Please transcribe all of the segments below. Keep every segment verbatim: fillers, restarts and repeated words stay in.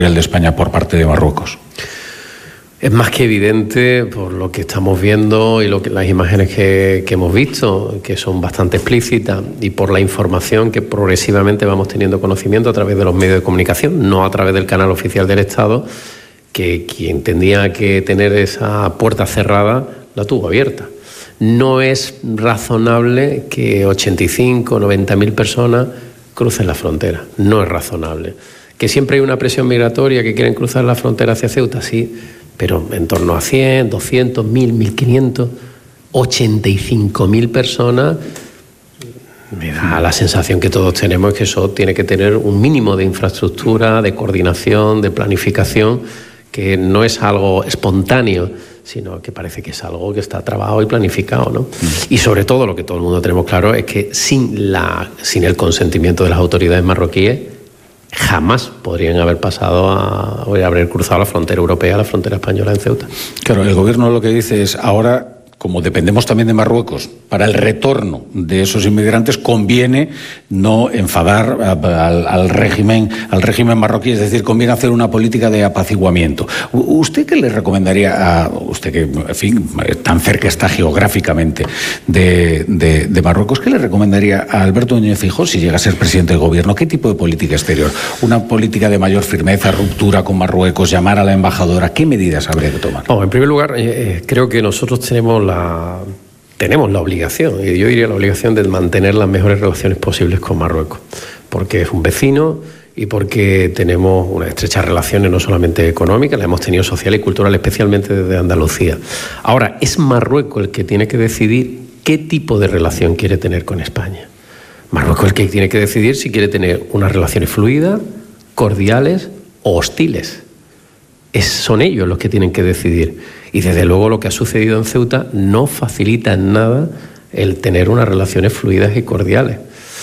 de España por parte de Marruecos? Es más que evidente por lo que estamos viendo y lo que, las imágenes que, que hemos visto, que son bastante explícitas, y por la información que progresivamente vamos teniendo conocimiento a través de los medios de comunicación, no a través del canal oficial del Estado, que quien tenía que tener esa puerta cerrada la tuvo abierta. No es razonable que ochenta y cinco, noventa mil personas crucen la frontera. No es razonable. Que siempre hay una presión migratoria, que quieren cruzar la frontera hacia Ceuta, sí, pero en torno a cien, doscientos, mil, mil quinientos, ochenta y cinco mil personas, me da la sensación que todos tenemos es que eso tiene que tener un mínimo de infraestructura, de coordinación, de planificación, que no es algo espontáneo, sino que parece que es algo que está trabajado y planificado, ¿no? Mm. Y sobre todo, lo que todo el mundo tenemos claro es que sin, la, sin el consentimiento de las autoridades marroquíes, jamás podrían haber pasado a, o haber cruzado la frontera europea, la frontera española en Ceuta. Claro, el gobierno lo que dice es, ahora, como dependemos también de Marruecos, para el retorno de esos inmigrantes conviene no enfadar a, a, al régimen al régimen marroquí, es decir, conviene hacer una política de apaciguamiento. ¿Usted qué le recomendaría a usted, que en fin, tan cerca está geográficamente de, de, de Marruecos, qué le recomendaría a Alberto Núñez Feijóo si llega a ser presidente del gobierno? ¿Qué tipo de política exterior? ¿Una política de mayor firmeza, ruptura con Marruecos, llamar a la embajadora? ¿Qué medidas habría que tomar? Oh, en primer lugar, eh, creo que nosotros tenemos la... Tenemos la obligación, y yo diría la obligación de mantener las mejores relaciones posibles con Marruecos, porque es un vecino y porque tenemos unas estrechas relaciones no solamente económicas, las hemos tenido social y cultural, especialmente desde Andalucía. Ahora, es Marruecos el que tiene que decidir qué tipo de relación quiere tener con España. Marruecos es el que tiene que decidir si quiere tener unas relaciones fluidas, cordiales o hostiles. Es, son ellos los que tienen que decidir. Y desde luego lo que ha sucedido en Ceuta no facilita en nada el tener unas relaciones fluidas y cordiales.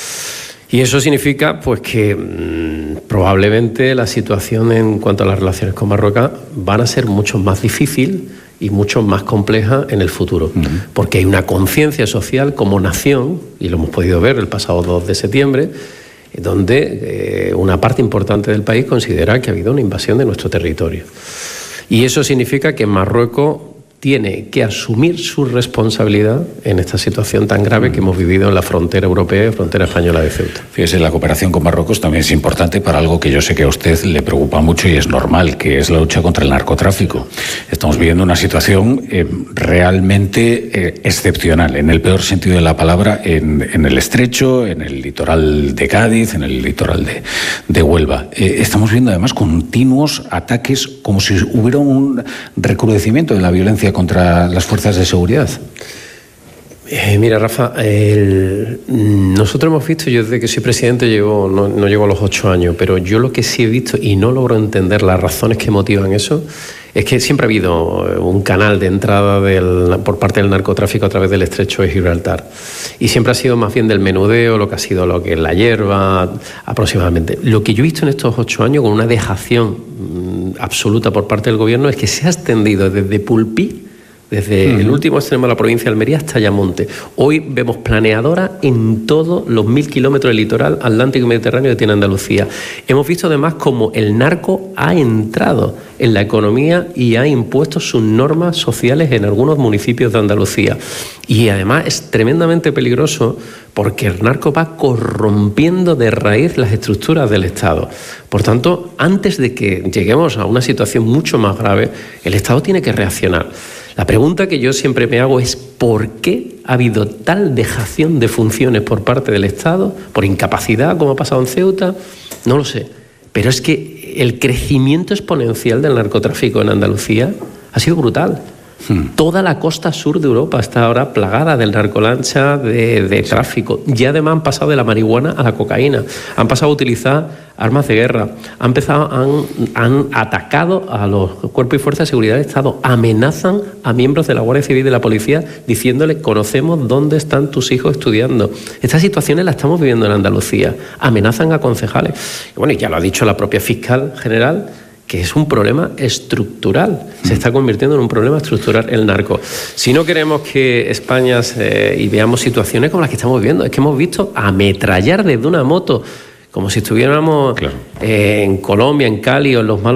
Y eso significa pues que mmm, probablemente la situación en cuanto a las relaciones con Marruecos van a ser mucho más difícil y mucho más compleja en el futuro. Uh-huh. Porque hay una conciencia social como nación, y lo hemos podido ver el pasado dos de septiembre, donde eh, una parte importante del país considera que ha habido una invasión de nuestro territorio. Y eso significa que Marruecos tiene que asumir su responsabilidad en esta situación tan grave que hemos vivido en la frontera europea y frontera española de Ceuta. Fíjese, la cooperación con Marruecos también es importante para algo que yo sé que a usted le preocupa mucho y es normal, que es la lucha contra el narcotráfico. Estamos viviendo una situación eh, realmente eh, excepcional, en el peor sentido de la palabra, en, en el Estrecho, en el litoral de Cádiz, en el litoral de, de Huelva. Eh, estamos viendo además continuos ataques, como si hubiera un recrudecimiento de la violencia contra las fuerzas de seguridad. Eh, mira, Rafa, el, nosotros hemos visto, yo desde que soy presidente llevo, no, no llego a los ocho años, pero yo lo que sí he visto y no logro entender las razones que motivan eso, es que siempre ha habido un canal de entrada del, por parte del narcotráfico a través del Estrecho de Gibraltar. Y siempre ha sido más bien del menudeo, lo que ha sido lo que es la hierba, aproximadamente. Lo que yo he visto en estos ocho años, con una dejación mmm, absoluta por parte del gobierno, es que se ha extendido desde Pulpí, desde uh-huh. el último extremo de la provincia de Almería hasta Ayamonte. Hoy vemos planeadoras en todos los mil kilómetros del litoral atlántico y mediterráneo que tiene Andalucía. Hemos visto además cómo el narco ha entrado en la economía y ha impuesto sus normas sociales en algunos municipios de Andalucía. Y además es tremendamente peligroso porque el narco va corrompiendo de raíz las estructuras del Estado. Por tanto, antes de que lleguemos a una situación mucho más grave, el Estado tiene que reaccionar. La pregunta que yo siempre me hago es ¿por qué ha habido tal dejación de funciones por parte del Estado? ¿Por incapacidad, como ha pasado en Ceuta? No lo sé. Pero es que el crecimiento exponencial del narcotráfico en Andalucía ha sido brutal. Hmm. Toda la costa sur de Europa está ahora plagada del narcolancha, de, de tráfico. Y además han pasado de la marihuana a la cocaína. Han pasado a utilizar armas de guerra. Han, empezado, han, han atacado a los cuerpos y fuerzas de seguridad del Estado. Amenazan a miembros de la Guardia Civil y de la policía diciéndole conocemos dónde están tus hijos estudiando. Estas situaciones las estamos viviendo en Andalucía. Amenazan a concejales. Y bueno, ya lo ha dicho la propia fiscal general, que es un problema estructural. Se está convirtiendo en un problema estructural el narco. Si no queremos que España se, y veamos situaciones como las que estamos viendo, es que hemos visto ametrallar desde una moto, como si estuviéramos claro. eh, en Colombia, en Cali o en los malos